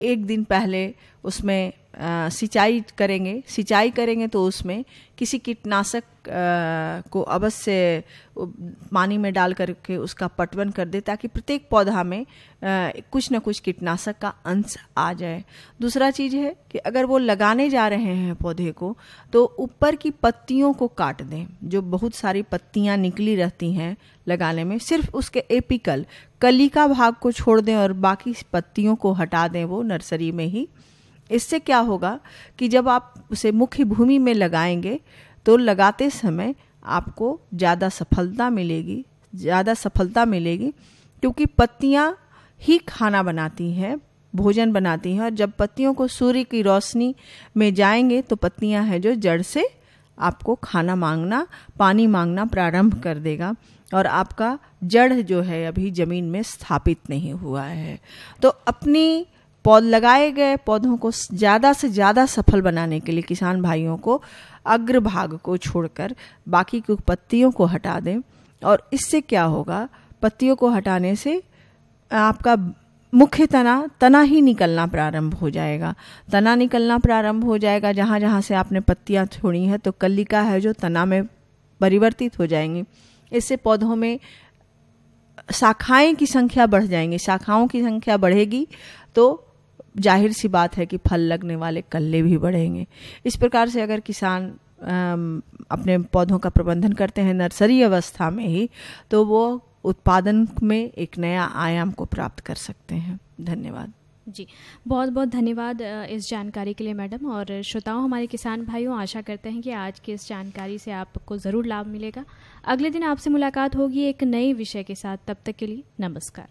एक दिन पहले उसमें सिंचाई करेंगे तो उसमें किसी कीटनाशक को अवश्य पानी में डाल करके उसका पटवन कर दे, ताकि प्रत्येक पौधा में कुछ न कुछ कीटनाशक का अंश आ जाए। दूसरा चीज़ है कि अगर वो लगाने जा रहे हैं पौधे को, तो ऊपर की पत्तियों को काट दें। जो बहुत सारी पत्तियां निकली रहती हैं लगाने में, सिर्फ उसके एपिकल कली का भाग को छोड़ दें और बाकी पत्तियों को हटा दें वो नर्सरी में ही। इससे क्या होगा कि जब आप उसे मुख्य भूमि में लगाएंगे तो लगाते समय आपको ज़्यादा सफलता मिलेगी, क्योंकि पत्तियां ही खाना बनाती हैं, भोजन बनाती हैं। और जब पत्तियों को सूर्य की रोशनी में जाएंगे तो पत्तियां हैं जो जड़ से आपको खाना मांगना, पानी मांगना प्रारंभ कर देगा, और आपका जड़ जो है अभी जमीन में स्थापित नहीं हुआ है। तो अपनी लगाए गए पौधों को ज़्यादा से ज़्यादा सफल बनाने के लिए किसान भाइयों को अग्रभाग को छोड़कर बाकी की पत्तियों को हटा दें। और इससे क्या होगा, पत्तियों को हटाने से आपका मुख्य तना ही निकलना प्रारंभ हो जाएगा। तना निकलना प्रारंभ हो जाएगा, जहाँ जहाँ से आपने पत्तियाँ छोड़ी हैं तो कलिका है जो तना में परिवर्तित हो जाएंगी। इससे पौधों में शाखाएं की संख्या बढ़ जाएंगी। शाखाओं की संख्या बढ़ेगी तो जाहिर सी बात है कि फल लगने वाले कल्ले भी बढ़ेंगे। इस प्रकार से अगर किसान अपने पौधों का प्रबंधन करते हैं नर्सरी अवस्था में ही, तो वो उत्पादन में एक नया आयाम को प्राप्त कर सकते हैं। धन्यवाद जी, बहुत बहुत धन्यवाद इस जानकारी के लिए मैडम। और श्रोताओं, हमारे किसान भाइयों, आशा करते हैं कि आज की इस जानकारी से आपको ज़रूर लाभ मिलेगा। अगले दिन आपसे मुलाकात होगी एक नए विषय के साथ। तब तक के लिए नमस्कार।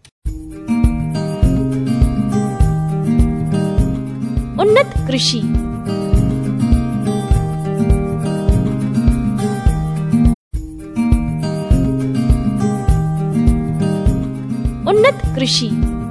उन्नत कृषि। उन्नत कृषि।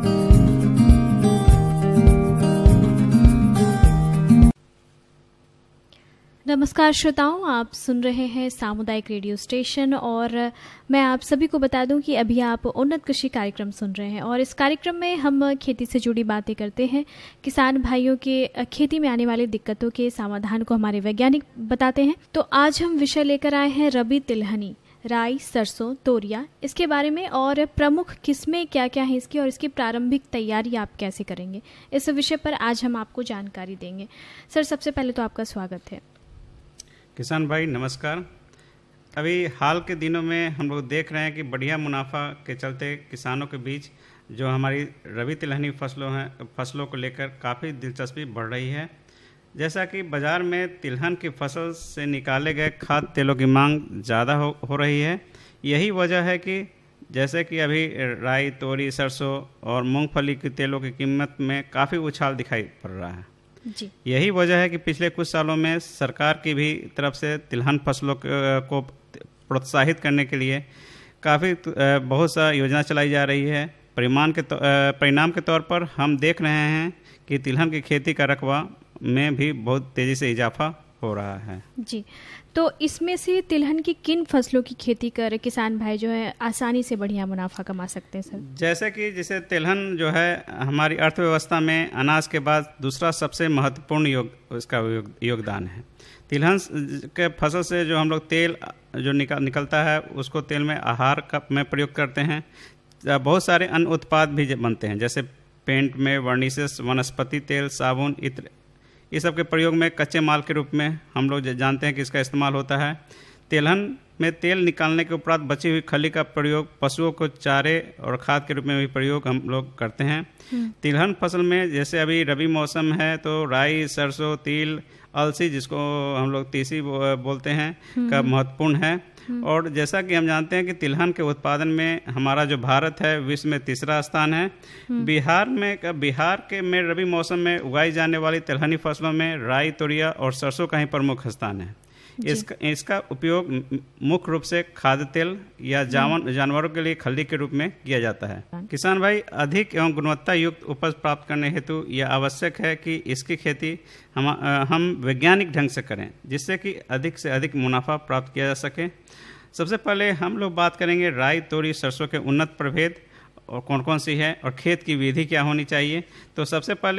नमस्कार श्रोताओं, आप सुन रहे हैं सामुदायिक रेडियो स्टेशन, और मैं आप सभी को बता दूं कि अभी आप उन्नत कृषि कार्यक्रम सुन रहे हैं। और इस कार्यक्रम में हम खेती से जुड़ी बातें करते हैं। किसान भाइयों के खेती में आने वाली दिक्कतों के समाधान को हमारे वैज्ञानिक बताते हैं। तो आज हम विषय लेकर आए हैं रबी तिलहनी, राई, सरसों, तोरिया, इसके बारे में, और प्रमुख किस्में क्या क्या हैं इसकी, और इसकी प्रारंभिक तैयारी आप कैसे करेंगे, इस विषय पर आज हम आपको जानकारी देंगे। सर, सबसे पहले तो आपका स्वागत है। किसान भाई नमस्कार। अभी हाल के दिनों में हम लोग देख रहे हैं कि बढ़िया मुनाफा के चलते किसानों के बीच जो हमारी रबी तिलहनी फसलों को लेकर काफ़ी दिलचस्पी बढ़ रही है। जैसा कि बाज़ार में तिलहन की फसल से निकाले गए खाद्य तेलों की मांग ज़्यादा हो रही है। यही वजह है कि जैसे कि अभी राई, तोरी, सरसों और मूंगफली के तेलों की कीमत में काफ़ी उछाल दिखाई पड़ रहा है जी। यही वजह है कि पिछले कुछ सालों में सरकार की भी तरफ से तिलहन फसलों को प्रोत्साहित करने के लिए काफ़ी बहुत सा योजना चलाई जा रही है। परिणाम के तौर पर हम देख रहे हैं कि तिलहन की खेती का रकबा में भी बहुत तेज़ी से इजाफा हो रहा है जी। तो इसमें से तिलहन की किन फसलों की खेती कर किसान भाई जो है आसानी से बढ़िया मुनाफा कमा सकते हैं सर? जैसे तिलहन जो है हमारी अर्थव्यवस्था में अनाज के बाद दूसरा सबसे महत्वपूर्ण उसका योगदान है। तिलहन के फसल से जो हम लोग तेल जो निकलता है उसको तेल में आहार में प्रयोग करते हैं। बहुत सारे अन्य उत्पाद भी बनते हैं, जैसे पेंट में वर्निसेस, वनस्पति तेल, साबुन, इत्र, ये सब के प्रयोग में कच्चे माल के रूप में हम लोग जानते हैं कि इसका इस्तेमाल होता है। तिलहन में तेल निकालने के उपरांत बची हुई खली का प्रयोग पशुओं को चारे और खाद के रूप में भी प्रयोग हम लोग करते हैं। तिलहन फसल में जैसे अभी रबी मौसम है तो राई, सरसों, तिल, अलसी, जिसको हम लोग तीसी बोलते हैं, का महत्वपूर्ण है। और जैसा कि हम जानते हैं कि तिलहन के उत्पादन में हमारा जो भारत है विश्व में तीसरा स्थान है। बिहार में रबी मौसम में उगाई जाने वाली तिलहनी फसलों में राई, तोरिया और सरसों का ही प्रमुख स्थान है। इसका उपयोग मुख्य रूप से खाद्य तेल या जानवरों के लिए खली के रूप में किया जाता है। किसान भाई अधिक एवं गुणवत्ता युक्त उपज प्राप्त करने हेतु यह आवश्यक है कि इसकी खेती हम वैज्ञानिक ढंग से करें, जिससे कि अधिक से अधिक मुनाफा प्राप्त किया जा सके। सबसे पहले हम लोग बात करेंगे राई, तोरी, सरसों के उन्नत प्रभेद और कौन कौन सी है और खेत की विधि क्या होनी चाहिए। तो सबसे पहले